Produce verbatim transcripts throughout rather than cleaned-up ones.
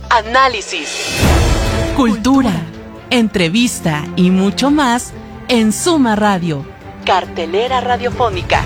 análisis, cultura, entrevista y mucho más en Suma Radio, cartelera radiofónica.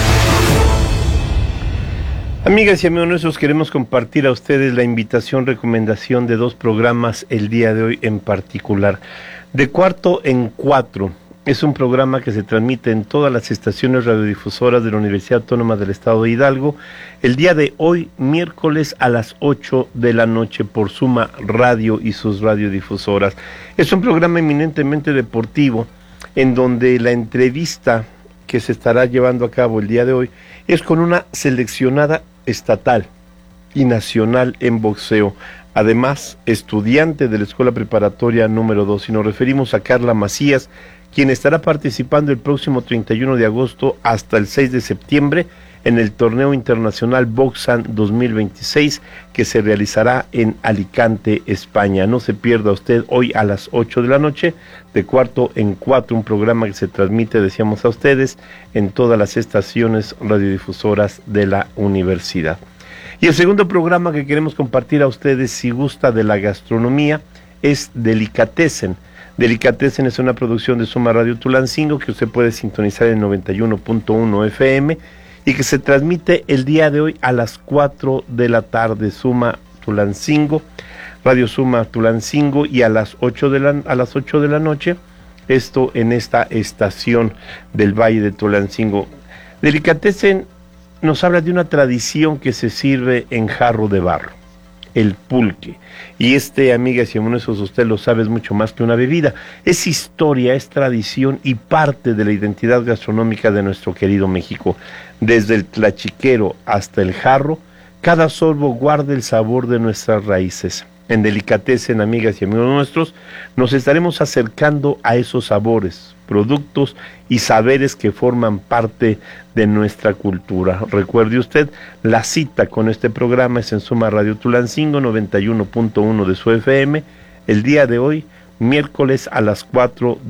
Amigas y amigos nuestros, queremos compartir a ustedes la invitación, recomendación de dos programas el día de hoy en particular. De Cuarto en Cuatro es un programa que se transmite en todas las estaciones radiodifusoras de la Universidad Autónoma del Estado de Hidalgo, el día de hoy, miércoles a las ocho de la noche por Suma Radio y sus radiodifusoras. Es un programa eminentemente deportivo, en donde la entrevista que se estará llevando a cabo el día de hoy es con una seleccionada estatal y nacional en boxeo, además estudiante de la Escuela Preparatoria número dos, y nos referimos a Carla Macías, quien estará participando el próximo treinta y uno de agosto hasta el seis de septiembre en el Torneo Internacional Boxan dos mil veintiséis, que se realizará en Alicante, España. No se pierda usted hoy a las ocho de la noche, de Cuarto en Cuatro, un programa que se transmite, decíamos a ustedes, en todas las estaciones radiodifusoras de la universidad. Y el segundo programa que queremos compartir a ustedes, si gusta, de la gastronomía, es Delicatessen. Delicatessen es una producción de Suma Radio Tulancingo que usted puede sintonizar en noventa y uno punto uno F M y que se transmite el día de hoy a las cuatro de la tarde, Suma Tulancingo, Radio Suma Tulancingo, y a las ocho de la, a las ocho de la noche, esto en esta estación del Valle de Tulancingo. Delicatessen nos habla de una tradición que se sirve en jarro de barro, el pulque. Y este, amigas y amigos, usted lo sabe, es mucho más que una bebida. Es historia, es tradición y parte de la identidad gastronómica de nuestro querido México. Desde el tlachiquero hasta el jarro, cada sorbo guarda el sabor de nuestras raíces. En Delicatessen, amigas y amigos nuestros, nos estaremos acercando a esos sabores, productos y saberes que forman parte de nuestra cultura. Recuerde usted, la cita con este programa es en Suma Radio Tulancingo, noventa y uno punto uno de su F M, el día de hoy, miércoles a las cuatro